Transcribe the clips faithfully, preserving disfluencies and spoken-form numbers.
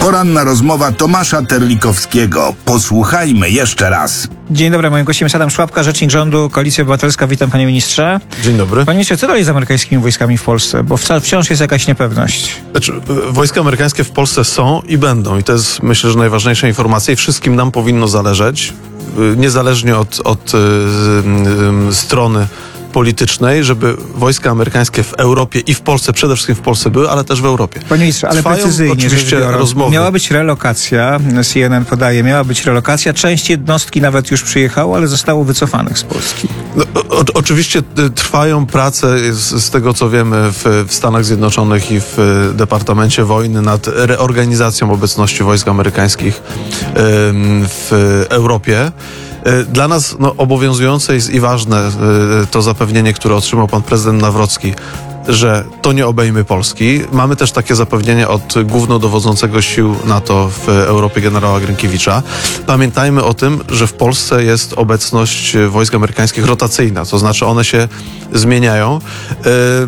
Poranna rozmowa Tomasza Terlikowskiego. Posłuchajmy jeszcze raz. Dzień dobry, moim gościem jest Adam Szłapka, rzecznik rządu, Koalicja Obywatelska. Witam, panie ministrze. Dzień dobry. Panie ministrze, co dalej z amerykańskimi wojskami w Polsce? Bo wciąż jest jakaś niepewność. Znaczy, wojska amerykańskie w Polsce są i będą. I to jest, myślę, że najważniejsza informacja i wszystkim nam powinno zależeć, niezależnie od, od y, y, y, strony politycznej, żeby wojska amerykańskie w Europie i w Polsce, przede wszystkim w Polsce były, ale też w Europie. Panie ministrze, ale Trwają precyzyjnie, oczywiście biorąc, rozmowy. Miała być relokacja, C N N podaje, miała być relokacja, część jednostki nawet już przyjechało, ale zostało wycofanych z Polski. No, o, oczywiście trwają prace, z, z tego co wiemy, w, w Stanach Zjednoczonych i w Departamencie Wojny nad reorganizacją obecności wojsk amerykańskich ym, w Europie. Dla nas no, obowiązujące jest i ważne y, to zapewnienie, które otrzymał pan prezydent Nawrocki, że to nie obejmie Polski. Mamy też takie zapewnienie od głównodowodzącego sił NATO w Europie generała Grynkiewicza. Pamiętajmy o tym, że w Polsce jest obecność wojsk amerykańskich rotacyjna, to znaczy one się zmieniają. Y,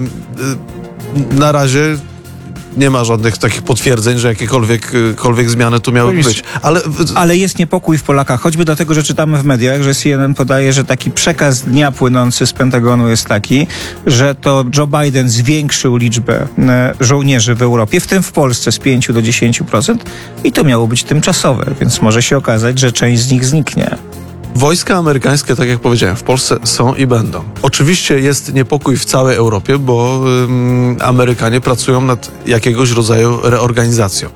y, na razie nie ma żadnych takich potwierdzeń, że jakiekolwiek kolwiek zmiany tu miały być. Ale... Ale jest niepokój w Polakach, choćby dlatego, że czytamy w mediach, że C N N podaje, że taki przekaz dnia płynący z Pentagonu jest taki, że to Joe Biden zwiększył liczbę żołnierzy w Europie, w tym w Polsce z pięć do dziesięciu procent i to miało być tymczasowe, więc może się okazać, że część z nich zniknie. Wojska amerykańskie, tak jak powiedziałem, w Polsce są i będą. Oczywiście jest niepokój w całej Europie, bo ym, Amerykanie pracują nad jakiegoś rodzaju reorganizacją.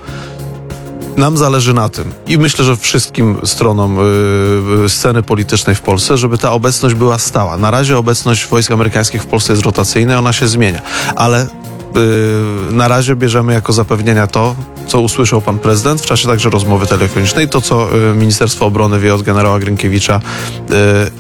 Nam zależy na tym i myślę, że wszystkim stronom yy, sceny politycznej w Polsce, żeby ta obecność była stała. Na razie obecność wojsk amerykańskich w Polsce jest rotacyjna i ona się zmienia, ale yy, na razie bierzemy jako zapewnienia to, co usłyszał pan prezydent w czasie także rozmowy telefonicznej, to co y, Ministerstwo Obrony wie od generała Grynkiewicza. Y,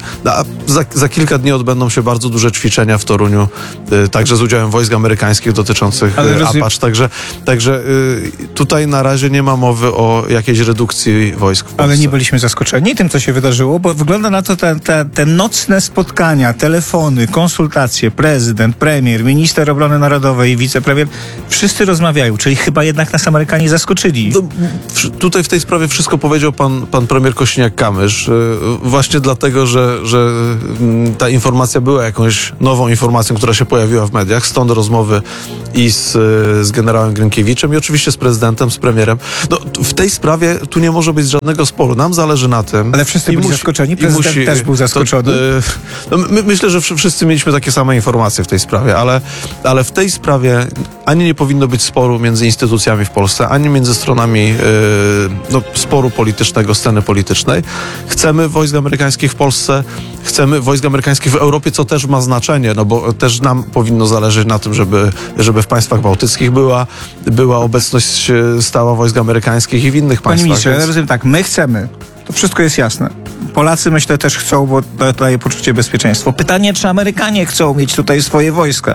a za, za kilka dni odbędą się bardzo duże ćwiczenia w Toruniu, y, także z udziałem wojsk amerykańskich dotyczących y, Apache. Także, także y, tutaj na razie nie ma mowy o jakiejś redukcji wojsk w Polsce. Ale nie byliśmy zaskoczeni tym, co się wydarzyło, bo wygląda na to te, te, te nocne spotkania, telefony, konsultacje, prezydent, premier, minister obrony narodowej i wicepremier, wszyscy rozmawiają, czyli chyba jednak nas Amerykanie nie zaskoczyli. No, w, tutaj w tej sprawie wszystko powiedział pan, pan premier Kosiniak-Kamysz. Yy, właśnie dlatego, że, że yy, ta informacja była jakąś nową informacją, która się pojawiła w mediach. Stąd rozmowy i z, yy, z generałem Grynkiewiczem i oczywiście z prezydentem, z premierem. No, w tej sprawie tu nie może być żadnego sporu. Nam zależy na tym. Ale wszyscy byli musi, zaskoczeni. Prezydent musi, też był zaskoczony. To, yy, no, my, myślę, że wszyscy mieliśmy takie same informacje w tej sprawie, ale, ale w tej sprawie ani nie powinno być sporu między instytucjami w Polsce, ani między stronami yy, no, sporu politycznego, sceny politycznej. Chcemy wojsk amerykańskich w Polsce, chcemy wojsk amerykańskich w Europie, co też ma znaczenie, no bo też nam powinno zależeć na tym, żeby, żeby w państwach bałtyckich była, była obecność stała wojsk amerykańskich i w innych państwach. Panie ministrze, więc... ja rozumiem tak, my chcemy, to wszystko jest jasne. Polacy myślę też chcą, bo to daje poczucie bezpieczeństwa. Pytanie, czy Amerykanie chcą mieć tutaj swoje wojska?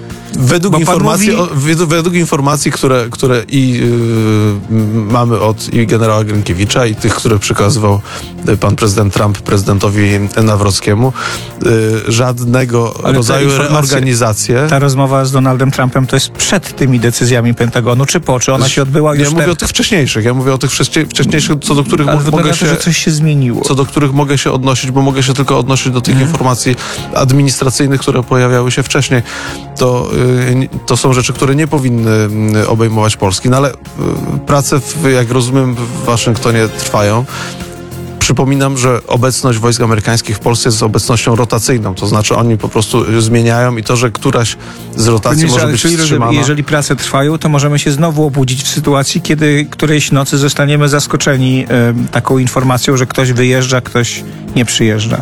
Według informacji, mówi... o, według, według informacji, które, które i yy, mamy od i generała Grynkiewicza i tych, które przekazywał pan prezydent Trump prezydentowi Nawrockiemu, yy, żadnego Ale rodzaju reorganizację. Ta rozmowa z Donaldem Trumpem to jest przed tymi decyzjami Pentagonu, czy po? Czy ona się odbyła już? Ja mówię te... o tych wcześniejszych. Ja mówię o tych wcześniejszych, co do których Ale mogę się... że coś się zmieniło. Co do których mogę się odnosić, bo mogę się tylko odnosić do tych hmm. informacji administracyjnych, które pojawiały się wcześniej. To To są rzeczy, które nie powinny obejmować Polski, no ale prace, w, jak rozumiem, w Waszyngtonie trwają. Przypominam, że obecność wojsk amerykańskich w Polsce jest obecnością rotacyjną, to znaczy oni po prostu zmieniają i to, że któraś z rotacji Panie, może być czyli wstrzymana. Jeżeli prace trwają, to możemy się znowu obudzić w sytuacji, kiedy którejś nocy zostaniemy zaskoczeni y, taką informacją, że ktoś wyjeżdża, ktoś nie przyjeżdża.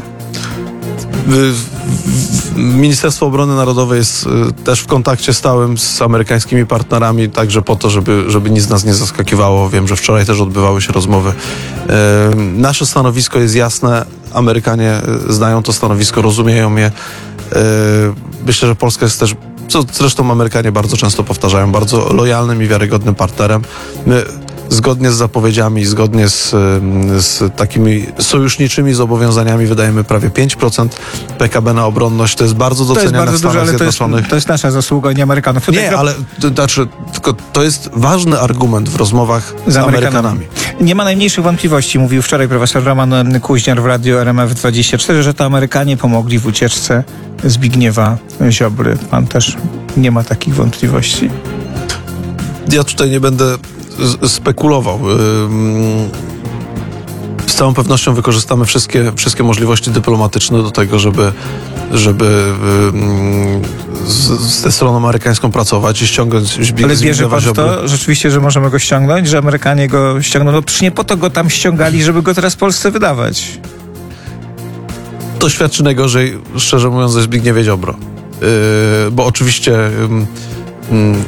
Ministerstwo Obrony Narodowej jest też w kontakcie stałym z amerykańskimi partnerami, także po to, żeby, żeby nic nas nie zaskakiwało. Wiem, że wczoraj też odbywały się rozmowy. E, nasze stanowisko jest jasne. Amerykanie znają to stanowisko, rozumieją je. E, myślę, że Polska jest też, co zresztą Amerykanie bardzo często powtarzają, bardzo lojalnym i wiarygodnym partnerem. My zgodnie z zapowiedziami, zgodnie z, z takimi sojuszniczymi zobowiązaniami wydajemy prawie pięć procent P K B na obronność. To jest bardzo To jest doceniane bardzo w Stanach dużo, ale to jest, Zjednoczonych. to jest nasza zasługa, nie Amerykanów. Tutaj Nie, pro- ale to, znaczy, tylko to jest ważny argument w rozmowach z, z Amerykanami. Amerykanami. Nie ma najmniejszych wątpliwości, mówił wczoraj profesor Roman Kuźniar w radiu R M F dwadzieścia cztery, że to Amerykanie pomogli w ucieczce Zbigniewa Ziobry. Pan też nie ma takich wątpliwości. Ja tutaj nie będę z- spekulował. Ym, Z całą pewnością wykorzystamy wszystkie, wszystkie możliwości dyplomatyczne do tego, żeby, żeby ym, z, z tę stroną amerykańską pracować i ściągnąć Zbig- Ale wierzy Zbigniewa pan w Ziobrę. to rzeczywiście, że możemy go ściągnąć, że Amerykanie go ściągną? No przecież nie po to go tam ściągali, żeby go teraz Polsce wydawać. To świadczy najgorzej, szczerze mówiąc, ze Zbigniewie Ziobro. Yy, bo oczywiście ym, ym,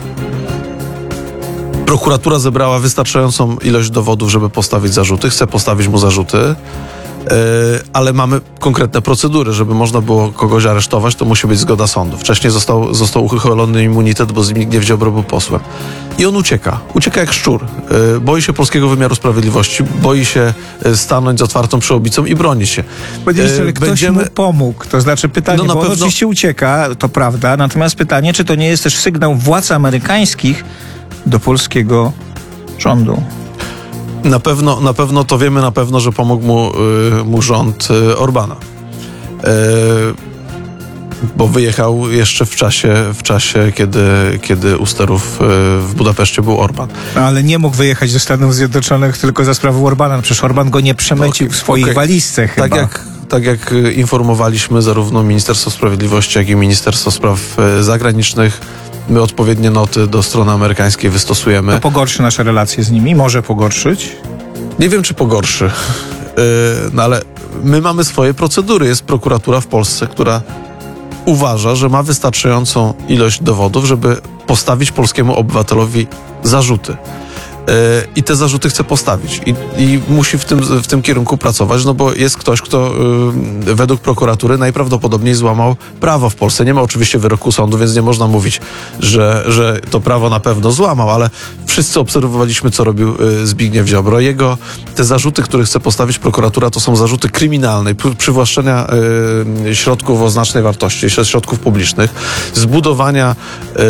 prokuratura zebrała wystarczającą ilość dowodów, żeby postawić zarzuty. Chce postawić mu zarzuty, yy, ale mamy konkretne procedury. Żeby można było kogoś aresztować, to musi być zgoda sądu. Wcześniej został, został uchylony immunitet, bo Zbigniew Ziobro był posłem. I on ucieka. Ucieka jak szczur. Yy, boi się polskiego wymiaru sprawiedliwości, boi się yy, stanąć z otwartą przyłbicą i bronić się. Powiedzieliście, Yy, ale ktoś będziemy- mu pomógł. To znaczy pytanie, No na bo on pewno- oczywiście ucieka, to prawda, natomiast pytanie, czy to nie jest też sygnał władz amerykańskich do polskiego rządu? Na pewno, na pewno to wiemy na pewno, że pomógł mu, y, mu rząd y, Orbana. Y, bo wyjechał jeszcze w czasie, w czasie kiedy, kiedy u sterów y, w Budapeszcie był Orban. Ale nie mógł wyjechać do Stanów Zjednoczonych tylko za sprawą Orbana. Przecież Orban go nie przemycił Okej, w swojej okej. walizce chyba. Tak jak, tak jak y, informowaliśmy zarówno Ministerstwo Sprawiedliwości, jak i Ministerstwo Spraw y, Zagranicznych, my odpowiednie noty do strony amerykańskiej wystosujemy. To pogorszy nasze relacje z nimi, może pogorszyć. Nie wiem, czy pogorszy, yy, no ale my mamy swoje procedury. Jest prokuratura w Polsce, która uważa, że ma wystarczającą ilość dowodów, żeby postawić polskiemu obywatelowi zarzuty. Yy, I te zarzuty chce postawić. I, i musi w tym, w tym kierunku pracować, no bo jest ktoś, kto yy, według prokuratury najprawdopodobniej złamał prawo w Polsce. Nie ma oczywiście wyroku sądu, więc nie można mówić, że, że to prawo na pewno złamał, ale wszyscy obserwowaliśmy, co robił yy, Zbigniew Ziobro. Jego, te zarzuty, które chce postawić prokuratura, to są zarzuty kryminalne, przy- przywłaszczenia yy, środków o znacznej wartości, środków publicznych, zbudowania yy,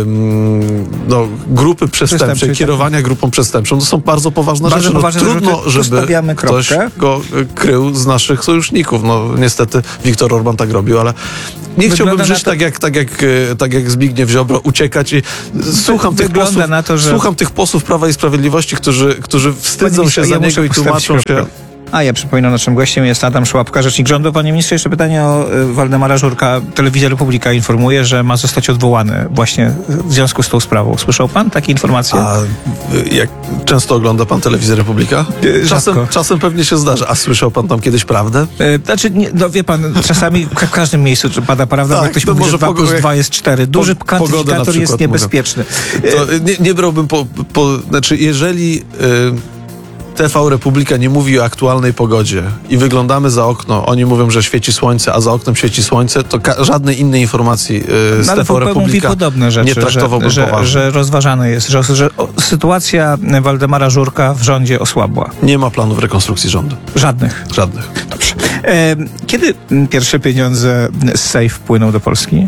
no, grupy przestępczej, Przestępczej, kierowania grupą przestępczą. To są bardzo poważne Bardzo rzeczy. poważne no, trudno, zarzuty. Tu żeby stawiamy ktoś kropkę. go y, krył z naszych sojuszników. No niestety Viktor Orban tak robił, ale nie Wygląda chciałbym na żyć to- tak jak, tak, jak, y, tak jak Zbigniew Ziobro, uciekać i słucham tych Wygląda posłów, na to, że- słucham tych posłów Prawa i Sprawiedliwości, którzy, którzy wstydzą Panie się ministrze, za ja muszę niego i postawić tłumaczą się. kropkę. A ja przypominam, naszym gościem jest Adam Szłapka, rzecznik rządu. Panie ministrze, jeszcze pytanie o y, Waldemara Żurka. Telewizja Republika informuje, że ma zostać odwołany właśnie w związku z tą sprawą. Słyszał pan takie informacje? A y, jak często ogląda pan telewizję Republika? Y, Czasem, rzadko. czasem pewnie się zdarza. A słyszał pan tam kiedyś prawdę? E, Znaczy, nie, no wie pan, czasami w każdym miejscu pada prawda, Tak, bo ktoś to mówi, może że dwa pogo- plus dwa jest cztery. Duży po- pogodę na kwantyfikator jest przykład niebezpieczny. To nie, nie brałbym po, po... Znaczy, jeżeli y, T V Republika nie mówi o aktualnej pogodzie i wyglądamy za okno, oni mówią, że świeci słońce, a za oknem świeci słońce, to ka- żadnej innej informacji y, z No, ale T V P P mówi Republika podobne rzeczy, nie traktowałbym że, że, poważnie. że rozważane jest, że, że o, sytuacja Waldemara Żurka w rządzie osłabła. Nie ma planów rekonstrukcji rządu. Żadnych. Żadnych. Dobrze. E, kiedy m, pierwsze pieniądze z SAFE wpłyną do Polski?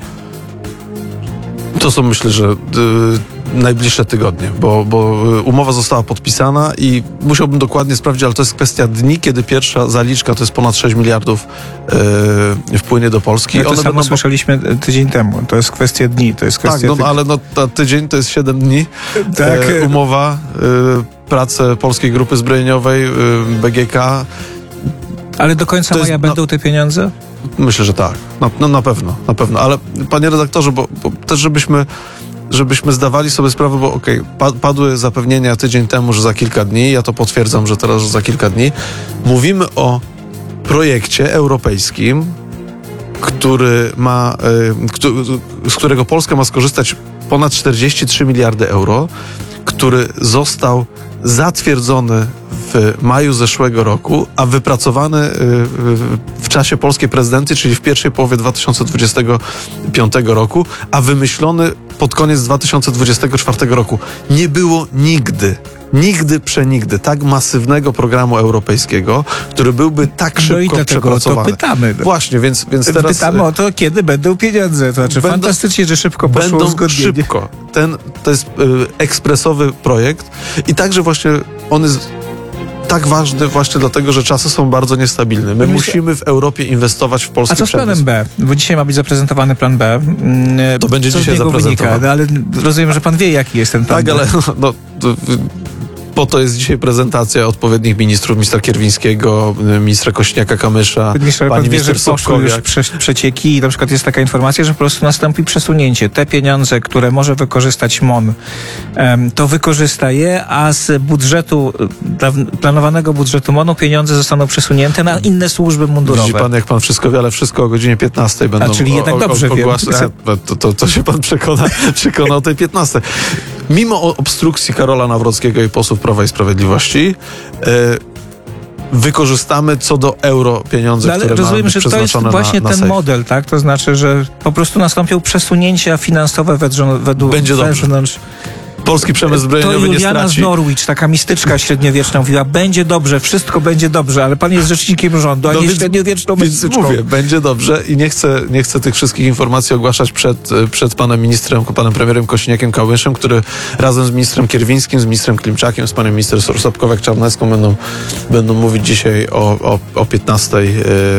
To są, myślę, że y, najbliższe tygodnie, bo, bo y, umowa została podpisana i musiałbym dokładnie sprawdzić, ale to jest kwestia dni, kiedy pierwsza zaliczka, to jest ponad sześć miliardów, y, wpłynie do Polski. No to One samo będą- słyszeliśmy tydzień temu. To jest kwestia dni, to jest Tak, kwestia... no, ty- ale no, na tydzień to jest siedem dni. Tak. E, umowa, y, pracę Polskiej Grupy Zbrojeniowej, y, B G K. ale do końca to jest- maja no- będą te pieniądze? Myślę, że tak. No, no na pewno, na pewno. Ale panie redaktorze, bo, bo też żebyśmy, żebyśmy zdawali sobie sprawę, bo okej, pa, padły zapewnienia tydzień temu, że za kilka dni, ja to potwierdzam, że teraz, że za kilka dni. Mówimy o projekcie europejskim, który ma, y, któ, z którego Polska ma skorzystać ponad czterdzieści trzy miliardy euro, który został zatwierdzony w w maju zeszłego roku, a wypracowany y, y, w czasie polskiej prezydencji, czyli w pierwszej połowie dwa tysiące dwudziestego piątego roku, a wymyślony pod koniec dwa tysiące dwudziestego czwartego roku. Nie było nigdy, nigdy, przenigdy tak masywnego programu europejskiego, który byłby tak szybko No i dlatego przepracowany. to pytamy. Właśnie, więc, więc teraz... Pytamy o to, kiedy będą pieniądze. To znaczy Będą- fantastycznie, że szybko poszło Będą uzgodnienie. szybko. Ten, to jest y, ekspresowy projekt i także właśnie on jest tak ważny właśnie dlatego, że czasy są bardzo niestabilne. My Myślę- musimy w Europie inwestować w polski A co z przemysł. planem B? Bo dzisiaj ma być zaprezentowany plan B. Mm, To będzie co dzisiaj z niego zaprezentowany. wynika? No, ale rozumiem, że pan wie, jaki jest ten plan Tak, B. ale no, no, to, y, po to jest dzisiaj prezentacja odpowiednich ministrów, ministra Kierwińskiego, y, ministra Kośniaka-Kamysza, Minister, pan pani wie, że minister poszły już Sobkowiak. prze, przecieki i na przykład jest taka informacja, że po prostu nastąpi przesunięcie. Te pieniądze, które może wykorzystać M O N, em, to wykorzysta je, a z budżetu, daw- planowanego budżetu M O N-u pieniądze zostaną przesunięte na inne służby mundurowe. Widzi pan, jak pan wszystko wie, ale wszystko o godzinie piętnastej będą czyli jednak dobrze wiem. ogłaszane. To, to, to się pan przekona, przekona o tej piętnastej. Mimo o- obstrukcji Karola Nawrockiego i posłów Prawa i Sprawiedliwości e, wykorzystamy co do euro pieniądze, No, ale które rozumiem, mają być że to jest przeznaczone właśnie na, na ten sejf. model, tak? To znaczy, że po prostu nastąpią przesunięcia finansowe według, według Będzie dobrze. wewnątrz. Polski przemysł To zbrojeniowy nie Juliana z straci. Norwich, taka mistyczka średniowieczna, mówiła, będzie dobrze, wszystko będzie dobrze, ale pan jest rzecznikiem rządu, a No nie więc- średniowieczną Więc mistyczką. mówię, będzie dobrze i nie chcę, nie chcę tych wszystkich informacji ogłaszać przed, przed panem ministrem, panem premierem Kosiniakiem-Kamyszem, który razem z ministrem Kierwińskim, z ministrem Klimczakiem, z panem ministrem Sobkowiak-Czarnecką będą, będą mówić dzisiaj o, o, o piętnastej, yy,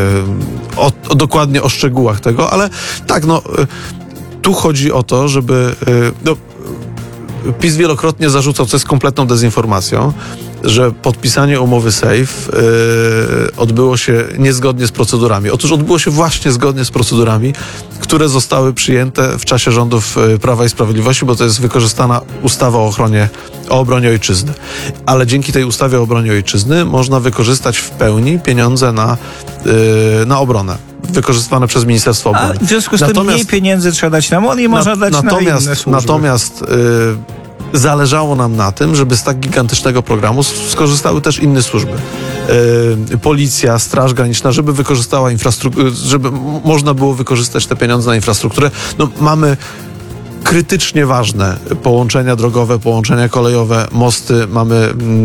o, o dokładnie o szczegółach tego, ale tak, no, yy, tu chodzi o to, żeby... Yy, no, PiS wielokrotnie zarzucał, co jest kompletną dezinformacją, że podpisanie umowy SAFE yy, odbyło się niezgodnie z procedurami. Otóż odbyło się właśnie zgodnie z procedurami, które zostały przyjęte w czasie rządów yy, Prawa i Sprawiedliwości, bo to jest wykorzystana ustawa o ochronie, o obronie ojczyzny. Ale dzięki tej ustawie o obronie ojczyzny można wykorzystać w pełni pieniądze na, yy, na obronę, wykorzystywane przez Ministerstwo A Obrony. w związku z tym Natomiast- mniej pieniędzy trzeba dać na M O N i można dać natomiast, na inne służby. Natomiast y, zależało nam na tym, żeby z tak gigantycznego programu s- skorzystały też inne służby. Y, policja, Straż Graniczna, żeby wykorzystała infrastrukturę, żeby m- można było wykorzystać te pieniądze na infrastrukturę. No, mamy krytycznie ważne połączenia drogowe, połączenia kolejowe, mosty, mamy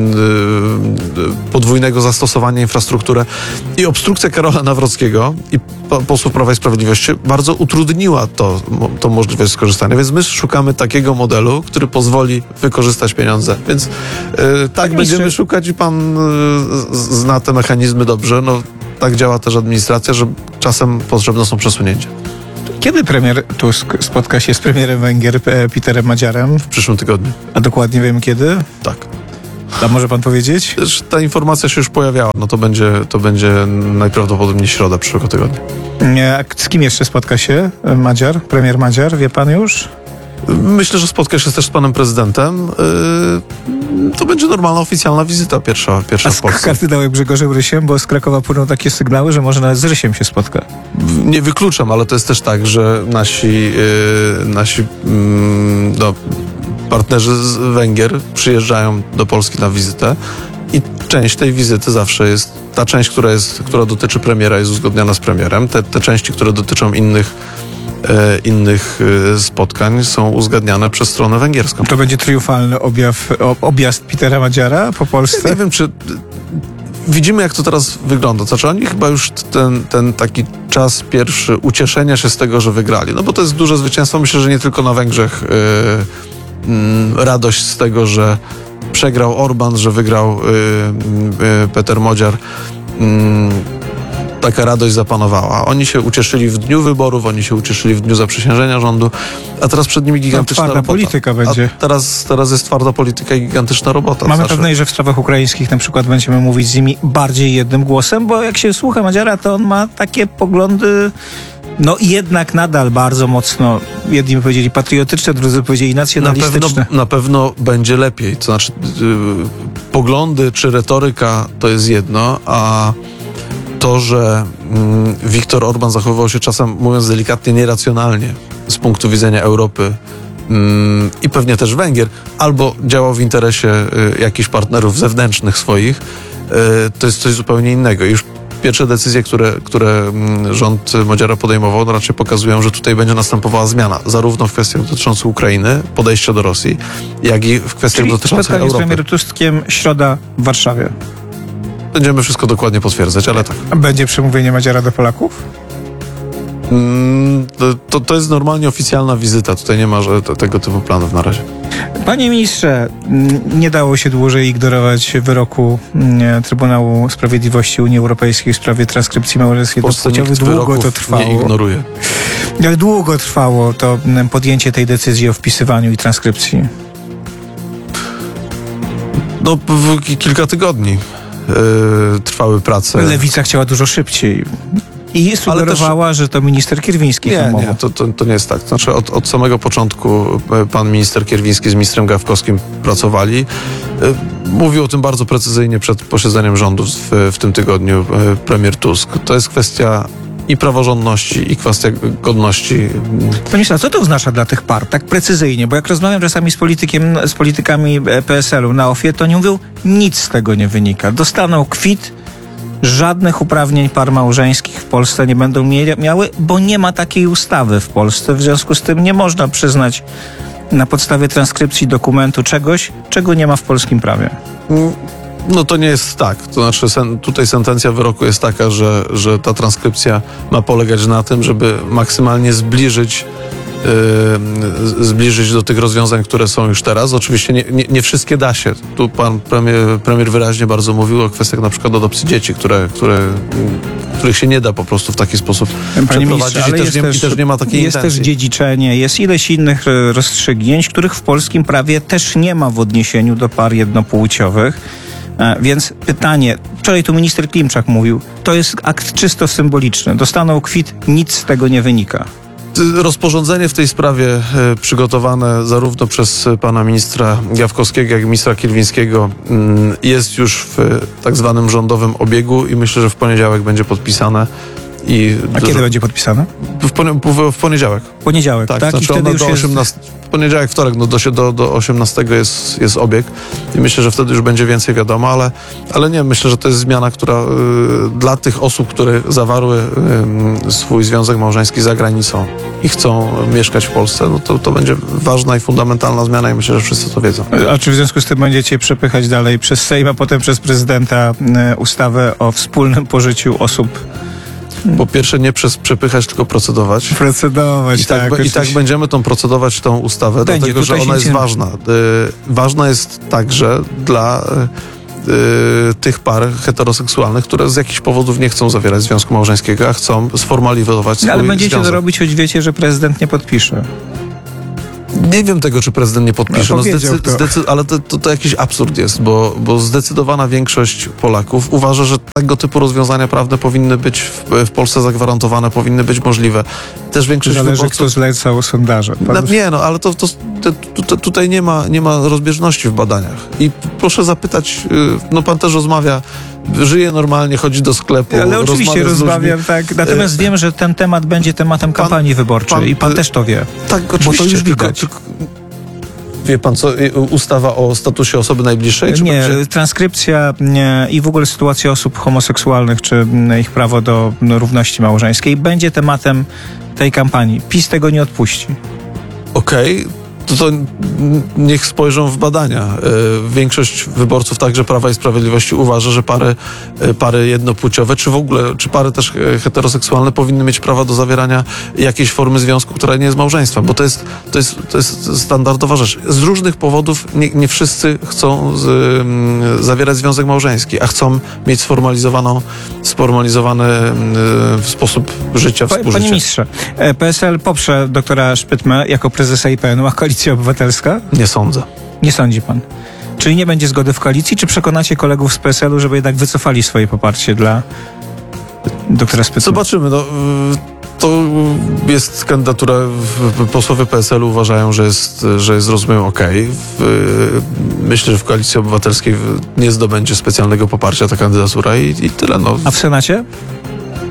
mm, y, podwójnego zastosowania infrastrukturę i obstrukcja Karola Nawrockiego i po- posłów Prawa i Sprawiedliwości bardzo utrudniła to, mo- tą możliwość skorzystania, więc my szukamy takiego modelu, który pozwoli wykorzystać pieniądze, więc y, tak ministrze- będziemy szukać i pan y, z- zna te mechanizmy dobrze, no tak działa też administracja, że czasem potrzebne są przesunięcia. Kiedy premier Tusk spotka się z premierem Węgier e, Peterem Madziarem? W przyszłym tygodniu. A dokładnie wiemy kiedy? Tak. A może pan powiedzieć? Też ta informacja się już pojawiała, no to będzie, to będzie najprawdopodobniej środa przyszłego tygodnia. Nie, a z kim jeszcze spotka się e, Madziar, premier Madziar? Wie pan już? Myślę, że spotka się też z panem prezydentem. Yy, to będzie normalna, oficjalna wizyta pierwsza, pierwsza A w z Polsce. kardynałem Grzegorzem Rysiem, bo z Krakowa płyną takie sygnały, że może nawet z Rysiem się spotka. Nie wykluczam, ale to jest też tak, że nasi, yy, nasi mm, no, partnerzy z Węgier przyjeżdżają do Polski na wizytę i część tej wizyty zawsze jest, ta część, która, jest, która dotyczy premiera, jest uzgodniona z premierem. Te, te części, które dotyczą innych e, innych e, spotkań są uzgadniane przez stronę węgierską. To będzie triumfalny objaw, o, objazd Petera Madziara po Polsce? Nie wiem, czy widzimy, jak to teraz wygląda. Znaczy, oni chyba już ten, ten taki czas pierwszy ucieszenia się z tego, że wygrali. No bo to jest duże zwycięstwo. Myślę, że nie tylko na Węgrzech yy, yy, radość z tego, że przegrał Orban, że wygrał yy, yy, Peter Modziar. Yy, taka radość zapanowała. Oni się ucieszyli w dniu wyborów, oni się ucieszyli w dniu zaprzysiężenia rządu, a teraz przed nimi gigantyczna twarda robota. polityka będzie. A teraz, teraz jest twarda polityka i gigantyczna robota. Mamy Znaczy, pewność, że w sprawach ukraińskich na przykład będziemy mówić z nimi bardziej jednym głosem, bo jak się słucha Madziara, to on ma takie poglądy, no jednak nadal bardzo mocno, jedni by powiedzieli patriotyczne, drudzy by powiedzieli Na nacjonalistyczne. pewno, na pewno będzie lepiej. To znaczy, yy, poglądy czy retoryka to jest jedno, a to, że yy, Viktor Orban zachowywał się czasem, mówiąc delikatnie, nieracjonalnie z punktu widzenia Europy mm, i pewnie też Węgier, albo działał w interesie y, jakichś partnerów zewnętrznych swoich, y, to jest coś zupełnie innego. Już pierwsze decyzje, które, które mm, rząd Modziara podejmował, no raczej pokazują, że tutaj będzie następowała zmiana, zarówno w kwestiach dotyczących Ukrainy, podejścia do Rosji, jak i w kwestiach Czyli dotyczących spotkanie z Europy. premierem Tuskiem, środa w Warszawie. Będziemy wszystko dokładnie potwierdzać, ale tak. Będzie przemówienie Modziara do Polaków? Mm, to, to jest normalnie oficjalna wizyta. Tutaj nie ma że, to, tego typu planów na razie. Panie ministrze, m, nie dało się dłużej ignorować wyroku m, Trybunału Sprawiedliwości Unii Europejskiej w sprawie transkrypcji małżeństw W Polsce jednopłciowych. nikt Długo wyroków to trwało. nie ignoruje. Jak długo trwało to m, podjęcie tej decyzji o wpisywaniu i transkrypcji? No, w, kilka tygodni yy, trwały prace. Lewica chciała dużo szybciej. I sugerowała, też, że to minister Kierwiński Nie, hamował. nie, to, to, to nie jest tak. Znaczy od, od samego początku pan minister Kierwiński z ministrem Gawkowskim pracowali. Mówił o tym bardzo precyzyjnie przed posiedzeniem rządu w, w tym tygodniu premier Tusk. To jest kwestia i praworządności, i kwestia godności. Panie ministrze, co to oznacza dla tych par? Tak precyzyjnie, bo jak rozmawiam czasami z politykiem, z politykami P S L u na ofie, to oni mówią, nic z tego nie wynika. Dostaną kwit, żadnych uprawnień par małżeńskich w Polsce nie będą mie- miały, bo nie ma takiej ustawy w Polsce. W związku z tym nie można przyznać na podstawie transkrypcji dokumentu czegoś, czego nie ma w polskim prawie. No to nie jest tak. To znaczy sen, tutaj sentencja wyroku jest taka, że, że ta transkrypcja ma polegać na tym, żeby maksymalnie zbliżyć Yy, zbliżyć do tych rozwiązań, które są już teraz. Oczywiście nie, nie, nie wszystkie da się. Tu pan premier, premier wyraźnie bardzo mówił o kwestiach na przykład adopcji dzieci, które, które, których się nie da po prostu w taki sposób Panie przeprowadzić ministrze, ale i, też nie, też, i też nie ma takiej Jest intencji. też dziedziczenie, jest ileś innych e, rozstrzygnięć, których w polskim prawie też nie ma w odniesieniu do par jednopłciowych. E, więc pytanie, wczoraj tu minister Klimczak mówił, to jest akt czysto symboliczny. Dostaną kwit, nic z tego nie wynika. Rozporządzenie w tej sprawie e, przygotowane zarówno przez pana ministra Gawkowskiego, jak i ministra Kierwińskiego mm, jest już w e, tak zwanym rządowym obiegu i myślę, że w poniedziałek będzie podpisane. I A do, kiedy będzie podpisane? W, poni- w, w poniedziałek. Poniedziałek, tak? Tak, I znaczy wtedy ona już do jest... osiemnastego, poniedziałek, wtorek, no do, do, do osiemnastego jest, jest obieg i myślę, że wtedy już będzie więcej wiadomo, ale, ale nie, myślę, że to jest zmiana, która y, dla tych osób, które zawarły y, swój związek małżeński za granicą i chcą mieszkać w Polsce, no to, to będzie ważna i fundamentalna zmiana i myślę, że wszyscy to wiedzą. A czy w związku z tym będziecie przepychać dalej przez Sejm, a potem przez prezydenta y, ustawę o wspólnym pożyciu osób? Po pierwsze nie przez przepychać, tylko procedować. Procedować, I tak, tak. I tak będziemy tą procedować tą ustawę, Będzie, dlatego że tutaj ona się jest nie- ważna. Y, ważna jest także dla y, y, tych par heteroseksualnych, które z jakichś powodów nie chcą zawierać związku małżeńskiego, a chcą sformalizować swój No, ale będziecie związek. to robić, choć wiecie, że prezydent nie podpisze. Nie wiem tego, czy prezydent nie podpisze, No, no, powiedział zdecy- to. zdecy- ale to, to, to jakiś absurd jest, bo, bo zdecydowana większość Polaków uważa, że tego typu rozwiązania prawne powinny być w, w Polsce zagwarantowane, powinny być możliwe. Też większość Zależy, wyborców... kto zlecał sondaże. No, nie, no, ale to, to, to, to tutaj nie ma, nie ma rozbieżności w badaniach. I proszę zapytać, y, no pan też rozmawia, żyje normalnie, chodzi do sklepu, Ale oczywiście rozmawia z ludźmi. rozmawiam, tak. Natomiast wiem, że ten temat będzie tematem Pan- kampanii wyborczej pan- i pan też to wie. Tak, Bo oczywiście. to już tylko- widać. tylko- Wie pan co, y, ustawa o statusie osoby najbliższej? Czy Nie, będzie- transkrypcja nie, i w ogóle sytuacja osób homoseksualnych, czy mm, ich prawo do no, równości małżeńskiej będzie tematem tej kampanii. PiS tego nie odpuści. Okej, to, to n- niech spojrzą w badania. Y, Większość wyborców, także Prawa i Sprawiedliwości, uważa, że pary, y, pary jednopłciowe, czy w ogóle, czy pary też y, heteroseksualne powinny mieć prawo do zawierania jakiejś formy związku, która nie jest małżeństwem, bo to jest, to jest, to jest standardowa rzecz. Z różnych powodów nie, nie wszyscy chcą z, y, zawierać związek małżeński, a chcą mieć sformalizowaną, sformalizowany y, sposób życia, Pa- współżycia. Panie ministrze, e, P S L poprze doktora Szpytmę jako prezesa I P N u, a Koalicja Obywatelska? Nie sądzę. Nie sądzi pan. Czyli nie będzie zgody w koalicji, czy przekonacie kolegów z P S L u, żeby jednak wycofali swoje poparcie dla doktora Szpytmy? Zobaczymy. No, y, to jest kandydatura, w- posłowie P S L u uważają, że jest, że jest rozumiem okej. W- Myślę, że w Koalicji Obywatelskiej nie zdobędzie specjalnego poparcia ta kandydatura i, i tyle. No. A w Senacie?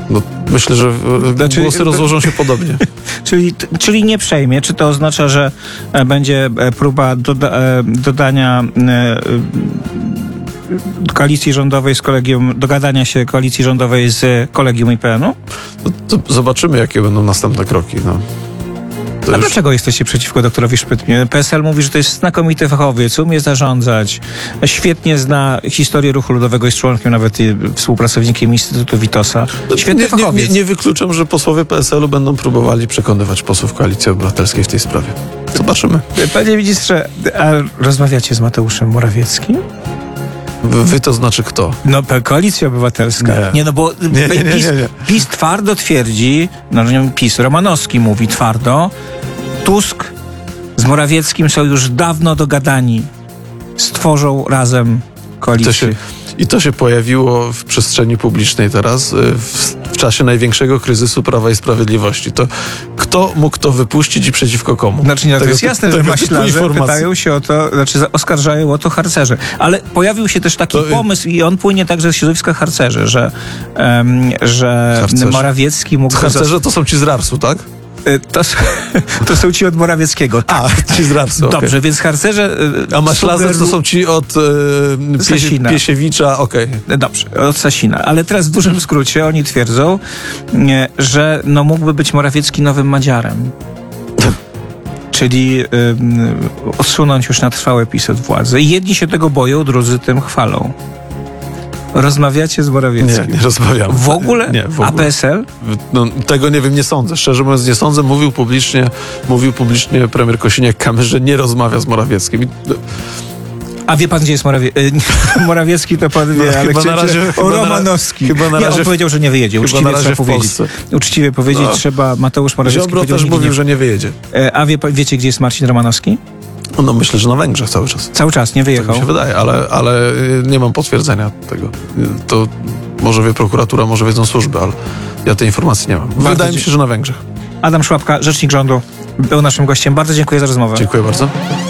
No, myślę, że e, Znaczy- głosy rozłożą się podobnie. Czyli, czyli nie przejmie. Czy to oznacza, że e, będzie e, próba doda, e, dodania e, e, koalicji rządowej z kolegium, dogadania się koalicji rządowej z kolegium I P N-u? No, to zobaczymy, jakie będą następne kroki. No. To A już- dlaczego jesteście przeciwko doktorowi Szpytnie? P S L mówi, że to jest znakomity fachowiec, umie zarządzać, świetnie zna historię ruchu ludowego, jest członkiem nawet i współpracownikiem Instytutu Witosa. Świetny nie, nie, fachowiec. nie, nie wykluczam, że posłowie P S L-u będą próbowali przekonywać posłów Koalicji Obywatelskiej w tej sprawie. Zobaczymy. Panie ministrze, a rozmawiacie z Mateuszem Morawieckim? Wy, wy to znaczy kto? No, P- Koalicja Obywatelska. Nie. Nie, no bo Nie, nie, nie, PiS, nie, nie. PiS twardo twierdzi, no nie PiS, Romanowski mówi twardo, Tusk z Morawieckim są już dawno dogadani. Stworzą razem To koalicję. się, I to się pojawiło w przestrzeni publicznej teraz, y, w, w czasie największego kryzysu Prawa i Sprawiedliwości. To kto mógł to wypuścić i przeciwko komu? Znaczy nie, to Tego jest typu- jasne, że tego typu maślarze informacji. pytają się o to, znaczy za- oskarżają o to harcerze. Ale pojawił się też taki To- pomysł i on płynie także z środowiska harcerzy, że, em, że Harcerze. Morawiecki mógł... Harcerze to są ci z Rarsu, tak? Y, To, s- to są ci od Morawieckiego. Tak. A, ci z Rarsu, okej. Dobrze, więc harcerze... y, A maślarze to sugeru- są ci od e, Piesie, Sasina. Piesiewicza, okej. Dobrze, od Sasina. Ale teraz w dużym skrócie oni twierdzą, nie, że no mógłby być Morawiecki nowym Madziarem. Czyli ym, odsunąć już na trwałe PiS od władzy. I jedni się tego boją, drudzy tym chwalą. Rozmawiacie z Morawieckim? Nie, nie rozmawiamy. W ogóle? Nie, w A ogóle. P S L? No, tego nie wiem, nie sądzę. Szczerze mówiąc, nie sądzę. Mówił publicznie, mówił publicznie premier Kosiniak-Kamysz, że nie rozmawia z Morawieckim. I, no, A wie pan, gdzie jest Morawie... y, Morawiecki? To pan wie, No, ale chyba na chciałem- razie- o chyba na ra- Romanowski. chyba na Nie, razie on w- powiedział, że nie wyjedzie. chyba Uczciwie na razie trzeba w powiedzieć. Polsce. Uczciwie powiedzieć No. trzeba. Mateusz Morawiecki Ziobro powiedział, też nigdy mówił, nie... że nie wyjedzie. E, A wie, pan- wiecie, gdzie jest Marcin Romanowski? No myślę, że na Węgrzech cały czas. Cały czas, nie Tak wyjechał. mi się wydaje, ale, ale y, nie mam potwierdzenia tego. Y, To może wie prokuratura, może wiedzą służby, ale ja tej informacji nie mam. Wydaje mi się, że na Węgrzech. Adam Szłapka, rzecznik rządu, był naszym gościem. Bardzo dziękuję za rozmowę. Dziękuję bardzo.